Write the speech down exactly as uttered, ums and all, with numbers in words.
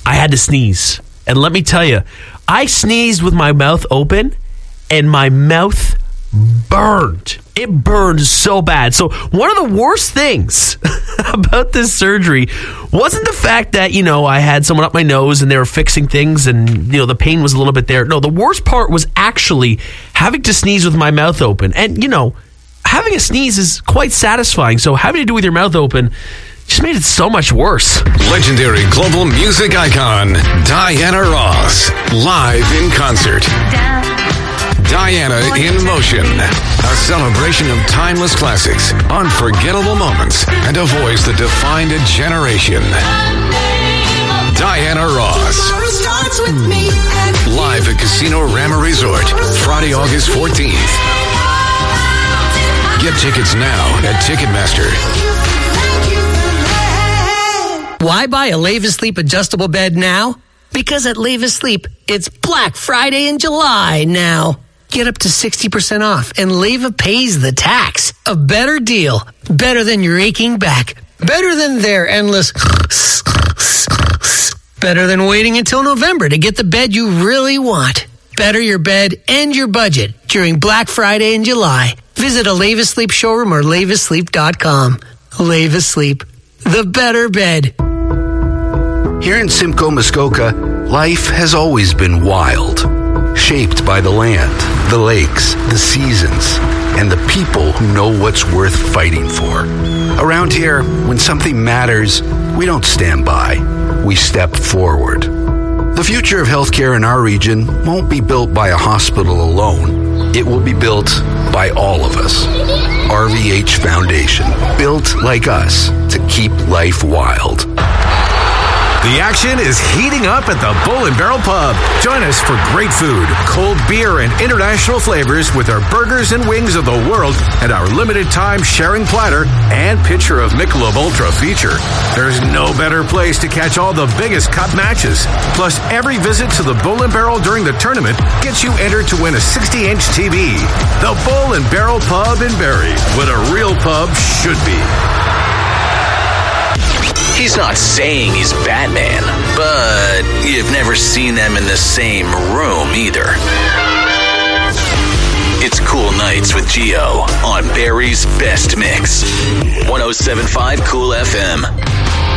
I had to sneeze. And let me tell you, I sneezed with my mouth open, and my mouth burned. It burned so bad. So one of the worst things about this surgery wasn't the fact that, you know, I had someone up my nose and they were fixing things and, you know, the pain was a little bit there. No, the worst part was actually having to sneeze with my mouth open. And, you know, having a sneeze is quite satisfying. So having to do it with your mouth open just made it so much worse. Legendary global music icon, Diana Ross, live in concert. Diana in Motion, a celebration of timeless classics, unforgettable moments, and a voice that defined a generation. Diana Ross. Live at Casino Rama Resort, Friday, August fourteenth. Get tickets now at Ticketmaster. Why buy a Leva Sleep adjustable bed now? Because at Leva Sleep, it's Black Friday in July now. Get up to sixty percent off, and Leva pays the tax. A better deal. Better than your aching back. Better than their endless... Better than waiting until November to get the bed you really want. Better your bed and your budget during Black Friday in July. Visit a Leva Sleep showroom or leva sleep dot com. Leva Sleep. The better bed. Here in Simcoe, Muskoka, life has always been wild. Shaped by the land, the lakes, the seasons, and the people who know what's worth fighting for. Around here, when something matters, we don't stand by. We step forward. The future of healthcare in our region won't be built by a hospital alone. It will be built by all of us. R V H Foundation, built like us to keep life wild. The action is heating up at the Bull and Barrel Pub. Join us for great food, cold beer, and international flavors with our burgers and wings of the world and our limited time sharing platter and pitcher of Michelob Ultra feature. There's no better place to catch all the biggest cup matches. Plus, every visit to the Bull and Barrel during the tournament gets you entered to win a sixty inch T V. The Bull and Barrel Pub in Barrie, what a real pub should be. He's not saying he's Batman, but you've never seen them in the same room either. It's Cool Nights with Gio on Barrie's Best Mix. one oh seven point five Cool F M.